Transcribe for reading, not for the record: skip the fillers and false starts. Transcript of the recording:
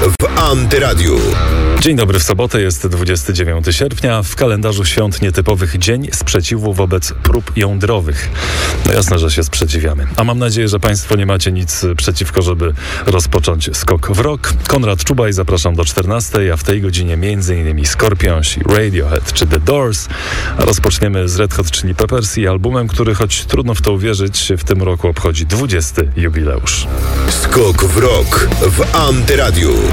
w Antyradiu. Dzień dobry, w sobotę jest 29 sierpnia. W kalendarzu świąt nietypowych Dzień Sprzeciwu wobec prób jądrowych. No jasne, że się sprzeciwiamy. A mam nadzieję, że Państwo nie macie nic przeciwko, żeby rozpocząć skok w rok. Konrad Czubaj, zapraszam do 14, a w tej godzinie m.in. Scorpionsi, Radiohead czy The Doors. A rozpoczniemy z Red Hot Chili Peppers i albumem, który, choć trudno w to uwierzyć, w tym roku obchodzi 20. jubileusz. Skok w rok w Antyradiu.